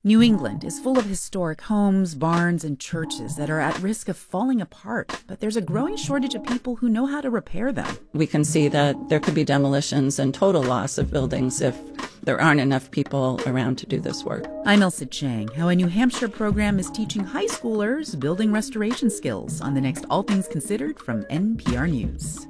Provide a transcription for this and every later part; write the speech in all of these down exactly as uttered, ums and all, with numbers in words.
New England is full of historic homes, barns, and churches that are at risk of falling apart, but there's a growing shortage of people who know how to repair them. We can see that there could be demolitions and total loss of buildings if there aren't enough people around to do this work. I'm Elsa Chang, how a New Hampshire program is teaching high schoolers building restoration skills on the next All Things Considered from N P R News.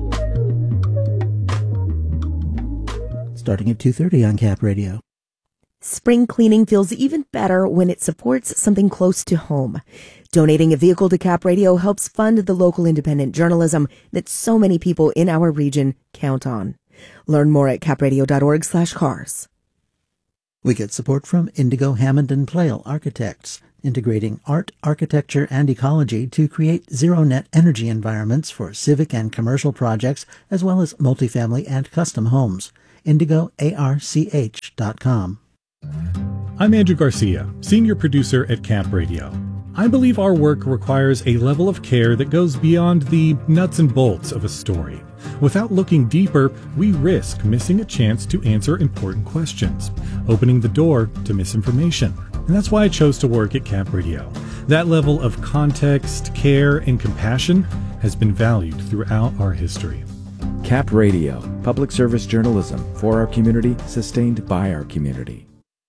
Starting at two thirty on Cap Radio. Spring cleaning feels even better when it supports something close to home. Donating a vehicle to Cap Radio helps fund the local independent journalism that so many people in our region count on. Learn more at capradio.org slash cars. We get support from Indigo Hammond and Plale Architects, integrating art, architecture, and ecology to create zero-net energy environments for civic and commercial projects, as well as multifamily and custom homes. indigo arch dot com. I'm Andrew Garcia, senior producer at Cap Radio. I believe our work requires a level of care that goes beyond the nuts and bolts of a story. Without looking deeper, we risk missing a chance to answer important questions, opening the door to misinformation. And that's why I chose to work at Cap Radio. That level of context, care, and compassion has been valued throughout our history. Cap Radio, public service journalism for our community, sustained by our community.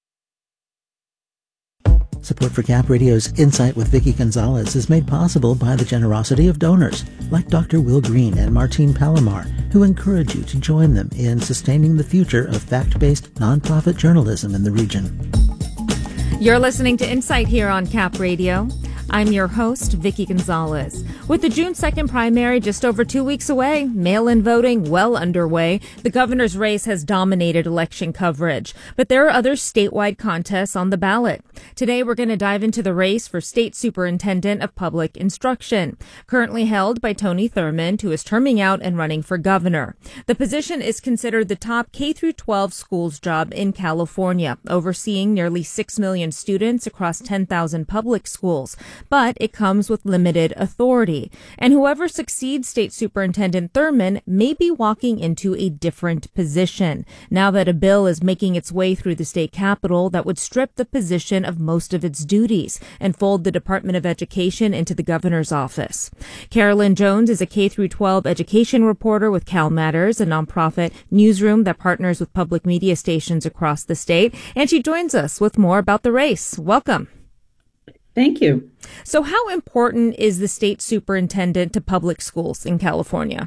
Support for Cap Radio's Insight with Vicki Gonzalez is made possible by the generosity of donors like Doctor Will Green and Martine Palomar, who encourage you to join them in sustaining the future of fact-based nonprofit journalism in the region. You're listening to Insight here on Cap Radio. I'm your host, Vicki Gonzalez. With the June second primary just over two weeks away, mail-in voting well underway, the governor's race has dominated election coverage. But there are other statewide contests on the ballot. Today, we're going to dive into the race for State Superintendent of Public Instruction, currently held by Tony Thurmond, who is terming out and running for governor. The position is considered the top K through twelve schools job in California, overseeing nearly six million students across ten thousand public schools. But it comes with limited authority. And whoever succeeds State Superintendent Thurmond may be walking into a different position, now that a bill is making its way through the state capitol that would strip the position of most of its duties and fold the Department of Education into the governor's office. Carolyn Jones is a K through twelve education reporter with Cal Matters, a nonprofit newsroom that partners with public media stations across the state, and she joins us with more about the race. Welcome. Thank you. So how important is the state superintendent to public schools in California?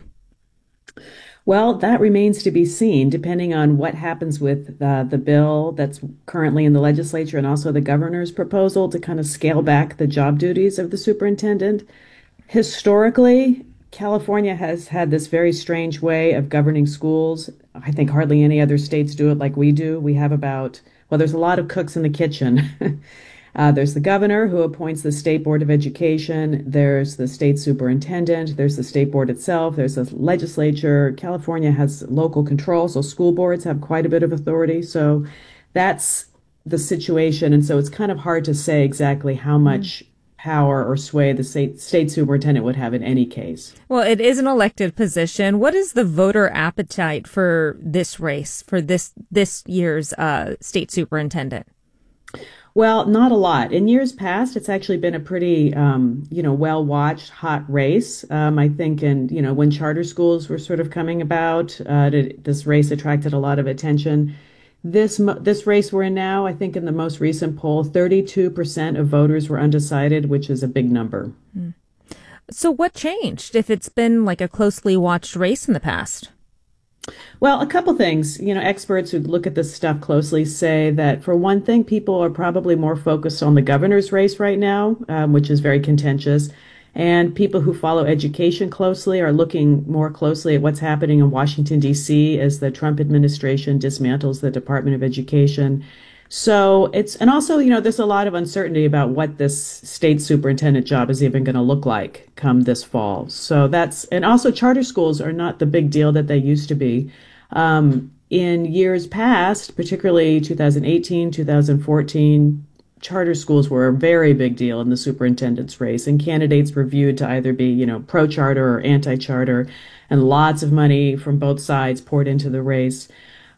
Well, that remains to be seen, depending on what happens with uh, the bill that's currently in the legislature and also the governor's proposal to kind of scale back the job duties of the superintendent. Historically, California has had this very strange way of governing schools. I think hardly any other states do it like we do. We have about, well, there's a lot of cooks in the kitchen. Uh, there's the governor who appoints the State Board of Education. There's the state superintendent. There's the state board itself. There's the legislature. California has local control, so school boards have quite a bit of authority. So that's the situation. And so it's kind of hard to say exactly how much power or sway the state, state superintendent would have in any case. Well, it is an elected position. What is the voter appetite for this race, for this, this year's uh, state superintendent? Well, not a lot. In years past, it's actually been a pretty, um, you know, well-watched, hot race. Um, I think, and you know, when charter schools were sort of coming about, uh, this race attracted a lot of attention. This this race we're in now, I think, in the most recent poll, thirty-two percent of voters were undecided, which is a big number. Mm. So, what changed if it's been like a closely watched race in the past? Well, a couple things. You know, experts who look at this stuff closely say that, for one thing, people are probably more focused on the governor's race right now, um, which is very contentious. And people who follow education closely are looking more closely at what's happening in Washington, D C as the Trump administration dismantles the Department of Education. So it's, and also, you know, there's a lot of uncertainty about what this state superintendent job is even going to look like come this fall. So that's, and also charter schools are not the big deal that they used to be. Um, in years past, particularly two thousand eighteen, two thousand fourteen, charter schools were a very big deal in the superintendent's race, and candidates were viewed to either be, you know, pro-charter or anti-charter, and lots of money from both sides poured into the race.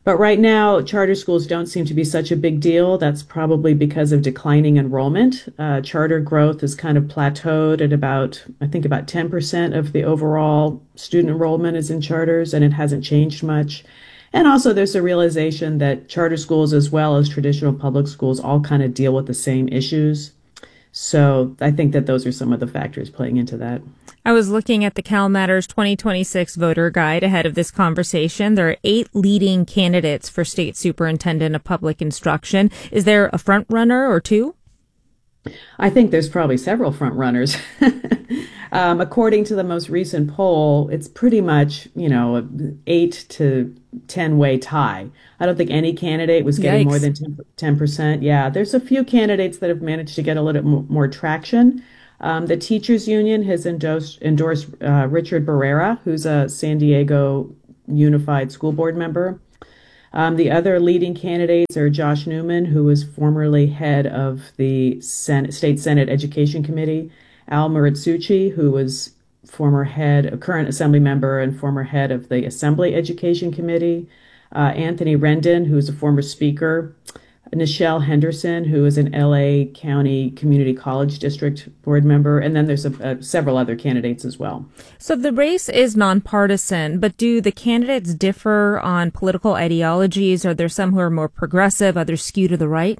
But right now, charter schools don't seem to be such a big deal. That's probably because of declining enrollment. Uh, charter growth is kind of plateaued at about, I think, about ten percent of the overall student enrollment is in charters, and it hasn't changed much. And also, there's a realization that charter schools, as well as traditional public schools, all kind of deal with the same issues. So I think that those are some of the factors playing into that. I was looking at the CalMatters twenty twenty-six voter guide ahead of this conversation. There are eight leading candidates for state superintendent of public instruction. Is there a front runner or two? I think there's probably several front runners. um, according to the most recent poll, it's pretty much, you know, an eight to ten way tie. I don't think any candidate was getting Yikes. more than ten percent. Yeah, there's a few candidates that have managed to get a little bit more traction. Um, the teachers union has endorsed, endorsed uh, Richard Barrera, who's a San Diego Unified School Board member. Um, the other leading candidates are Josh Newman, who was formerly head of the Senate, State Senate Education Committee, Al Muratsuchi, who was former head, a current assembly member and former head of the Assembly Education Committee, uh, Anthony Rendon, who is a former speaker, Nichelle Henderson, who is an L A County Community College District board member, and then there's a, a, several other candidates as well. So the race is nonpartisan, but do the candidates differ on political ideologies? Are there some who are more progressive, others skew to the right?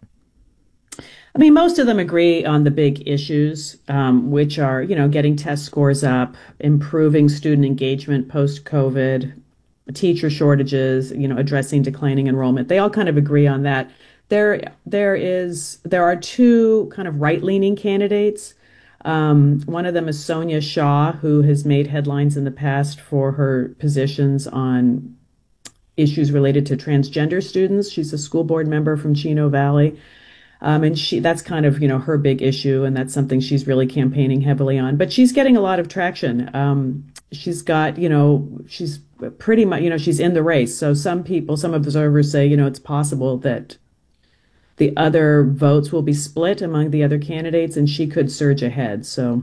I mean, most of them agree on the big issues, um, which are, you know, getting test scores up, improving student engagement post-COVID, teacher shortages, you know, addressing declining enrollment. They all kind of agree on that. There, there is, there are two kind of right-leaning candidates. Um, one of them is Sonia Shaw, who has made headlines in the past for her positions on issues related to transgender students. She's a school board member from Chino Valley. Um, and she, that's kind of, you know, her big issue, and that's something she's really campaigning heavily on. But she's getting a lot of traction. Um, she's got, you know, she's pretty much, you know, she's in the race. So some people, some observers say, you know, it's possible that the other votes will be split among the other candidates, and she could surge ahead. So,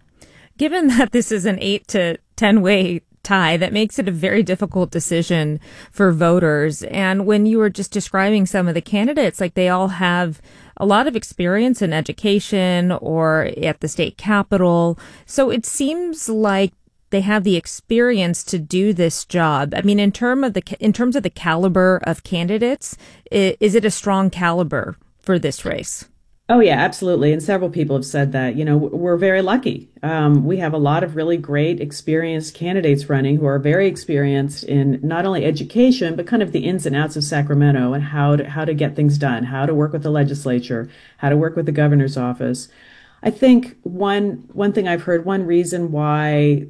given that this is an eight to ten way tie, that makes it a very difficult decision for voters. And when you were just describing some of the candidates, like they all have a lot of experience in education or at the state capitol. So it seems like they have the experience to do this job. I mean, in term of the in terms of the caliber of candidates, is it a strong caliber for this race? Oh, yeah, absolutely. And several people have said that. You know, we're very lucky. Um, we have a lot of really great, experienced candidates running who are very experienced in not only education, but kind of the ins and outs of Sacramento and how to, how to get things done, how to work with the legislature, how to work with the governor's office. I think one one thing I've heard, one reason why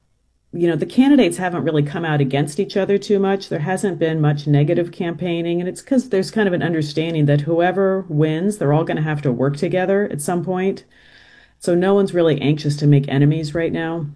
you know, the candidates haven't really come out against each other too much. There hasn't been much negative campaigning, and it's because there's kind of an understanding that whoever wins, they're all going to have to work together at some point. So no one's really anxious to make enemies right now.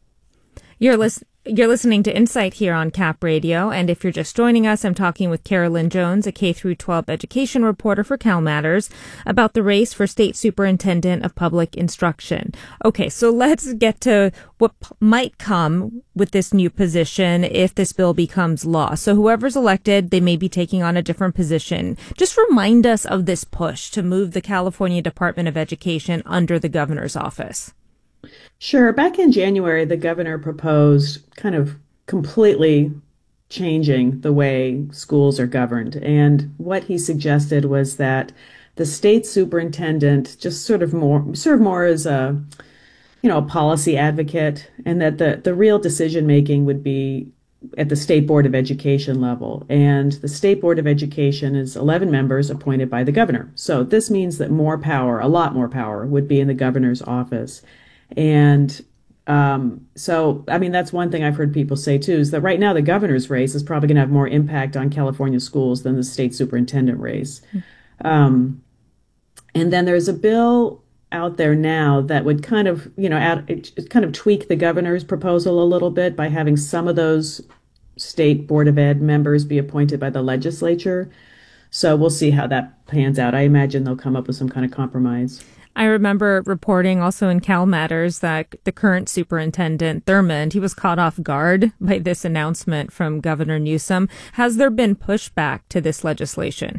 You're listening. You're listening to Insight here on Cap Radio, and if you're just joining us, I'm talking with Carolyn Jones, a K through twelve education reporter for CalMatters, about the race for State Superintendent of Public Instruction. Okay, so let's get to what p- might come with this new position if this bill becomes law. So whoever's elected, they may be taking on a different position. Just remind us of this push to move the California Department of Education under the governor's office. Sure. Back in January, the governor proposed kind of completely changing the way schools are governed. And what he suggested was that the state superintendent just sort of more serve more as a, you know, a policy advocate, and that the, the real decision making would be at the State Board of Education level. And the State Board of Education is eleven members appointed by the governor. So this means that more power, a lot more power, would be in the governor's office. And um, so, I mean, that's one thing I've heard people say, too, is that right now the governor's race is probably going to have more impact on California schools than the state superintendent race. Mm-hmm. Um, and then there's a bill out there now that would kind of, you know, add, it, kind of tweak the governor's proposal a little bit by having some of those state Board of Ed members be appointed by the legislature. So we'll see how that pans out. I imagine they'll come up with some kind of compromise. I remember reporting also in Cal Matters that the current superintendent, Thurmond, he was caught off guard by this announcement from Governor Newsom. Has there been pushback to this legislation?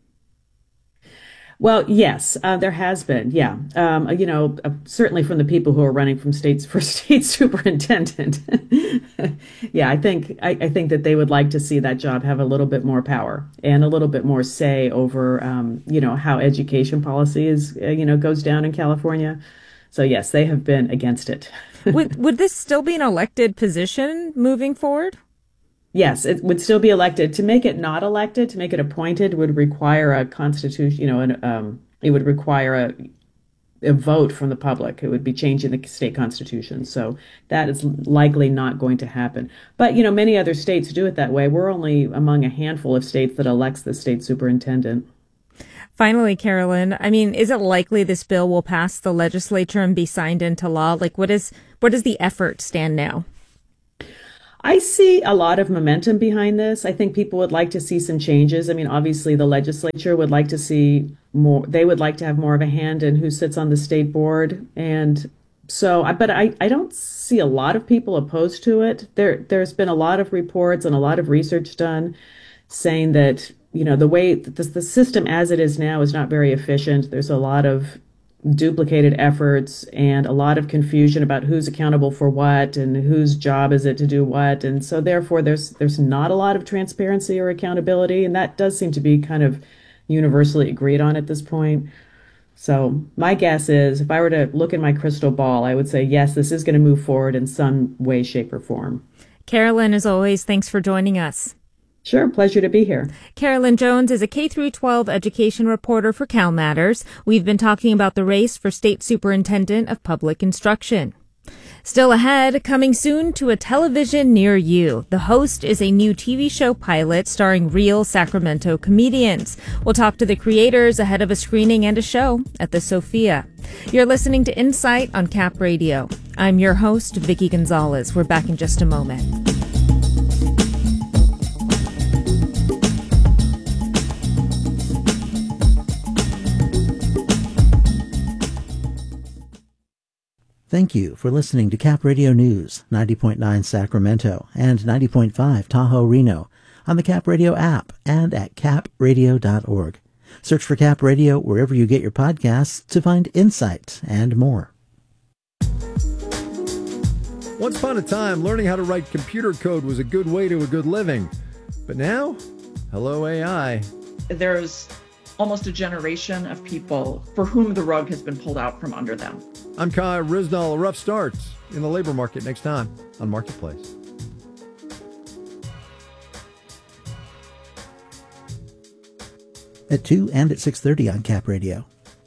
Well, yes, uh, there has been. Yeah. Um, you know, uh, certainly from the people who are running from states for state superintendent. yeah, I think I, I think that they would like to see that job have a little bit more power and a little bit more say over, um, you know, how education policy is, uh, you know, goes down in California. So, yes, they have been against it. would, would this still be an elected position moving forward? Yes, it would still be elected. To make it not elected, to make it appointed, would require a constitution, you know, an, um, it would require a, a vote from the public. It would be changing the state constitution. So that is likely not going to happen. But, you know, many other states do it that way. We're only among a handful of states that elects the state superintendent. Finally, Carolyn, I mean, is it likely this bill will pass the legislature and be signed into law? Like, what is, where does the effort stand now? I see a lot of momentum behind this. I think people would like to see some changes. I mean, obviously, the legislature would like to see more. They would like to have more of a hand in who sits on the state board. And so, but I, I don't see a lot of people opposed to it. There, there's been a lot of reports and a lot of research done saying that, you know, the way the, the system as it is now is not very efficient. There's a lot of duplicated efforts and a lot of confusion about who's accountable for what and whose job is it to do what. And so therefore there's there's not a lot of transparency or accountability, and that does seem to be kind of universally agreed on at this point. So my guess is if I were to look in my crystal ball, I would say yes, this is going to move forward in some way, shape, or form. Carolyn, as always, thanks for joining us. Sure. Pleasure to be here. Carolyn Jones is a K through twelve education reporter for Cal Matters. We've been talking about the race for State Superintendent of Public Instruction. Still ahead, coming soon to a television near you. The Host is a new T V show pilot starring real Sacramento comedians. We'll talk to the creators ahead of a screening and a show at the Sophia. You're listening to Insight on Cap Radio. I'm your host, Vicki Gonzalez. We're back in just a moment. Thank you for listening to Cap Radio News, ninety point nine Sacramento and ninety point five Tahoe Reno on the Cap Radio app and at cap radio dot org. Search for Cap Radio wherever you get your podcasts to find insight and more. Once upon a time, learning how to write computer code was a good way to a good living. But now, hello A I. There's almost a generation of people for whom the rug has been pulled out from under them. I'm Kai Risnall. A rough start in the labor market next time on Marketplace. At two and at six thirty on Cap Radio.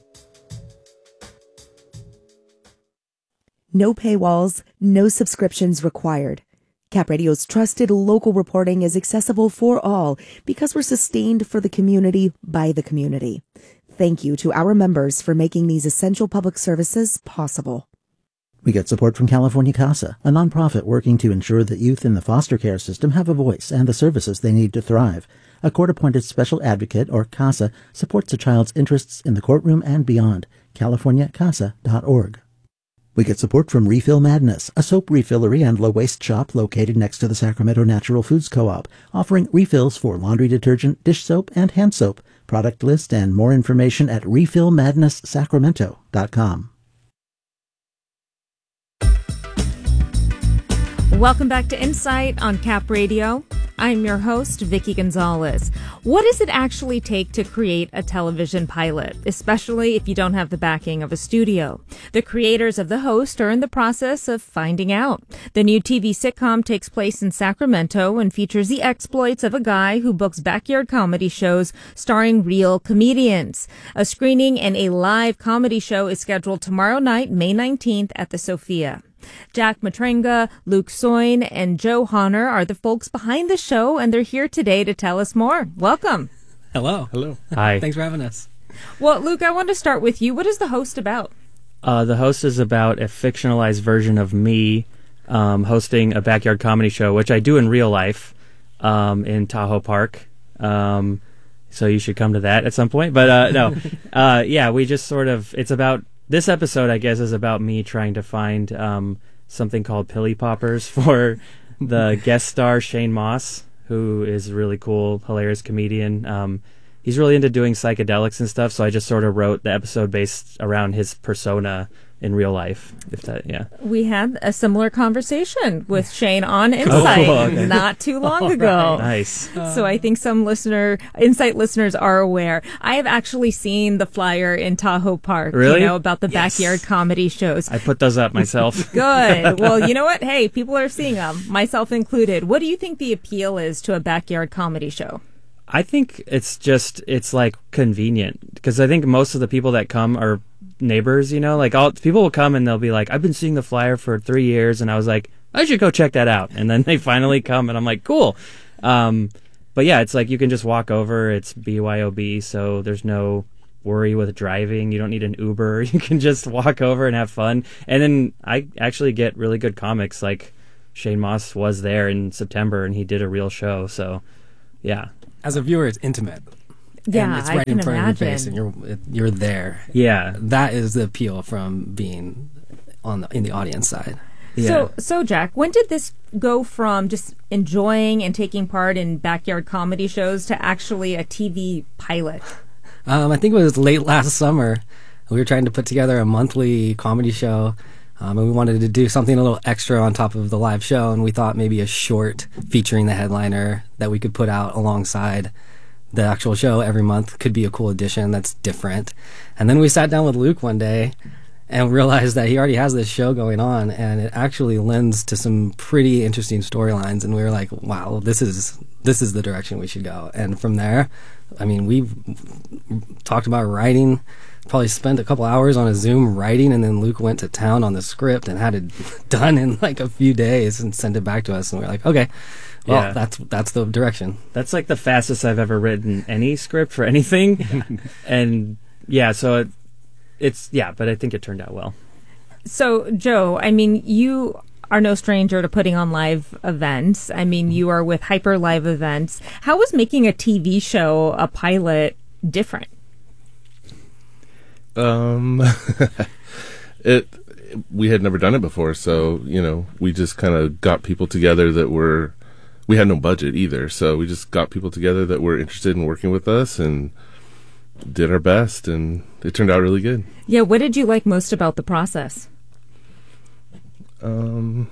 No paywalls, no subscriptions required. Cap Radio's trusted local reporting is accessible for all because we're sustained for the community by the community. Thank you to our members for making these essential public services possible. We get support from California CASA, a nonprofit working to ensure that youth in the foster care system have a voice and the services they need to thrive. A court-appointed special advocate, or CASA, supports a child's interests in the courtroom and beyond. california casa dot org. We get support from Refill Madness, a soap refillery and low-waste shop located next to the Sacramento Natural Foods Co-op, offering refills for laundry detergent, dish soap, and hand soap. Product list and more information at refill madness sacramento dot com. Welcome back to Insight on Cap Radio. I'm your host, Vicki Gonzalez. What does it actually take to create a television pilot, especially if you don't have the backing of a studio? The creators of The Host are in the process of finding out. The new T V sitcom takes place in Sacramento and features the exploits of a guy who books backyard comedy shows starring real comedians. A screening and a live comedy show is scheduled tomorrow night, May nineteenth, at the Sophia. Jack Matrenga, Luke Soin, and Joe Honor are the folks behind the show, and they're here today to tell us more. Welcome. Hello. Hello. Hi. Thanks for having us. Well, Luke, I want to start with you. What is The Host about? Uh, the Host is about a fictionalized version of me um, hosting a backyard comedy show, which I do in real life um, in Tahoe Park. Um, so you should come to that at some point. But uh, no, uh, yeah, we just sort of, it's about this episode, I guess, is about me trying to find um, something called Pilly Poppers for the guest star Shane Moss, who is a really cool, hilarious comedian. Um, he's really into doing psychedelics and stuff, so I just sort of wrote the episode based around his persona in real life. If that, yeah. We had a similar conversation with Shane on Insight oh, okay. not too long ago. Nice. So I think some listener, Insight listeners are aware. I have actually seen the flyer in Tahoe Park, really? you know, about the Yes. backyard comedy shows. I put those up myself. Good. Well, you know what? Hey, people are seeing them, myself included. What do you think the appeal is to a backyard comedy show? I think it's just, it's like convenient, because I think most of the people that come are neighbors, you know, like all people will come and they'll be like, I've been seeing the flyer for three years. And I was like, I should go check that out. And then they finally come and I'm like, cool. Um, but yeah, it's like, you can just walk over. It's B Y O B. So there's no worry with driving. You don't need an Uber. You can just walk over and have fun. And then I actually get really good comics. Like Shane Moss was there in September and he did a real show. So yeah. As a viewer, it's intimate. Yeah, and it's I right can in front imagine. of your face, and you're you're there. Yeah, that is the appeal from being on the in the audience side. Yeah. So, so Jack, when did this go from just enjoying and taking part in backyard comedy shows to actually a T V pilot? Um, I think it was late last summer. We were trying to put together a monthly comedy show, um, and we wanted to do something a little extra on top of the live show, and we thought maybe a short featuring the headliner that we could put out alongside the actual show every month could be a cool addition that's different. And then we sat down with Luke one day and realized that he already has this show going on, and it actually lends to some pretty interesting storylines. And we were like, wow, this is this is the direction we should go. And from there, I mean, we've talked about writing, probably spent a couple hours on a Zoom writing, and then Luke went to town on the script and had it done in like a few days and sent it back to us. And we we're like, okay, well, Yeah. that's that's the direction. That's like the fastest I've ever written any script for anything. And yeah, so it, it's, yeah, but I think it turned out well. So, Joe, I mean, you are no stranger to putting on live events. I mean, you are with Hyper Live Events. How was making a T V show, a pilot, different? Um, it, we had never done it before, so, you know, we just kind of got people together that were, we had no budget either, so we just got people together that were interested in working with us and did our best, and it turned out really good. Yeah, what did you like most about the process? Um,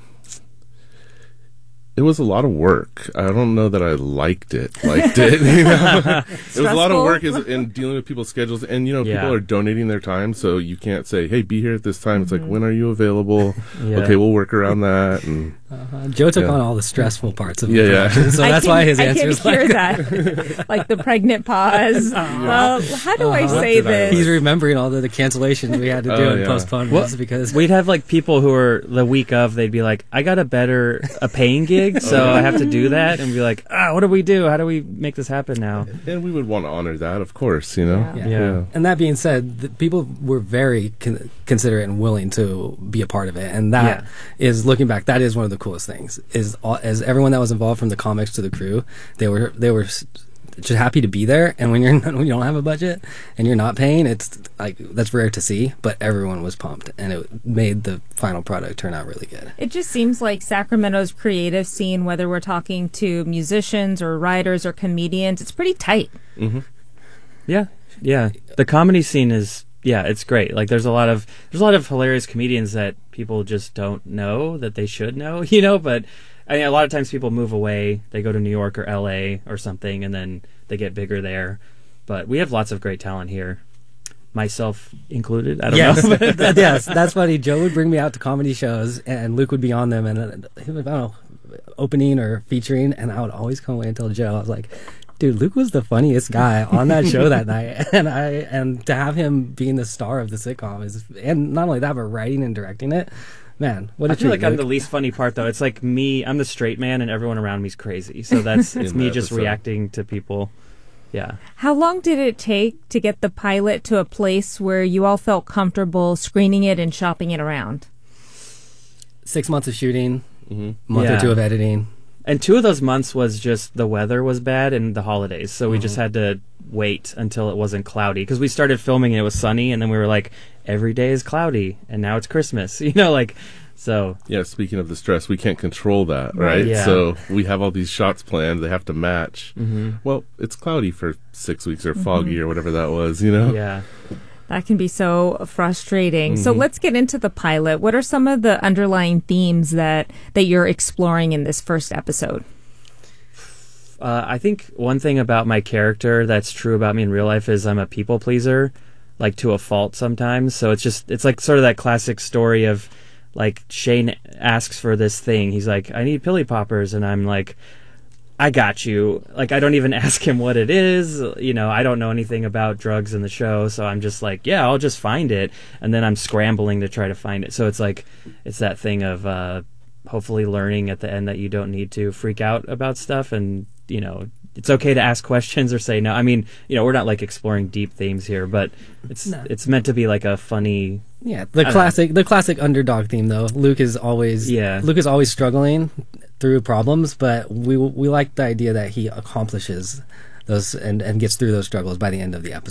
it was a lot of work. I don't know that I liked it. Liked it. You know? It was a lot of work is, in dealing with people's schedules, and you know, Yeah. people are donating their time, so you can't say, "Hey, be here at this time." It's like, when are you available? Yeah. Okay, we'll work around that. And Uh, Joe took Yeah. on all the stressful parts of Yeah, the yeah. production, so I that's can- why his I answer can is hear like that. Like the pregnant pause. Well, how do I Uh-huh. say this? He's remembering all the, the cancellations we had to do Oh, and yeah. postponements because We'd have like people who were the week of, they'd be like, I got a better, a paying gig, so I have to do that. And be like, ah, what do we do? How do we make this happen now? and we would want to honor that, of course. You know. Yeah. Yeah. And that being said, the people were very con- considerate and willing to be a part of it, and that is looking back, that is one of the coolest things. Is all, as everyone that was involved, from the comics to the crew, they were they were s- just happy to be there. And when you're not, when you don't have a budget and you're not paying, it's like that's rare to see. But everyone was pumped, and it made the final product turn out really good. It just seems like Sacramento's creative scene, whether we're talking to musicians or writers or comedians, it's pretty tight. Mm-hmm. Yeah, yeah. The comedy scene is, yeah, it's great. Like, there's a lot of there's a lot of hilarious comedians that people just don't know that they should know, you know. But I mean, a lot of times people move away, they go to New York or L A or something, and then they get bigger there. But we have lots of great talent here, myself included. I don't yes, know. That- yes, that's funny. Joe would bring me out to comedy shows, and Luke would be on them, and uh, he would, I don't know, opening or featuring, and I would always come away and tell Joe, I was like, dude, Luke was the funniest guy on that show that night, and I and to have him being the star of the sitcom is, and not only that, but writing and directing it. Man, what a I feel treat, like I'm Luke. the least funny part, though. It's like me, I'm the straight man, and everyone around me's crazy. So that's it's In me the just episode. reacting to people. Yeah. How long did it take to get the pilot to a place where you all felt comfortable screening it and shopping it around? Six months of shooting, Mhm. month Yeah. or two of editing, And two of those months was just the weather was bad and the holidays, so we just had to wait until it wasn't cloudy, because we started filming and it was sunny, and then we were like, every day is cloudy, and now it's Christmas, you know, like, so. Yeah, speaking of the stress, we can't control that, right? Right, yeah. So we have all these shots planned, they have to match. Mhm. Well, it's cloudy for six weeks or foggy or whatever that was, you know? Yeah. That can be so frustrating. So Mhm. let's get into the pilot. What are some of the underlying themes that, that you're exploring in this first episode? Uh, I think one thing about my character that's true about me in real life is I'm a people pleaser, like to a fault sometimes. So it's just, it's like sort of that classic story of like Shane asks for this thing. He's like, I need pilly poppers. And I'm like, I got you. Like, I don't even ask him what it is. You know, I don't know anything about drugs in the show. So I'm just like, yeah, I'll just find it. And then I'm scrambling to try to find it. So it's like, it's that thing of uh, hopefully learning at the end that you don't need to freak out about stuff. And, you know, it's okay to ask questions or say no. I mean, you know, we're not like exploring deep themes here, but it's No. it's meant to be like a funny. Yeah, the I classic know. the classic underdog theme though. Luke is always Yeah. Luke is always struggling through problems, but we we like the idea that he accomplishes those and, and gets through those struggles by the end of the episode.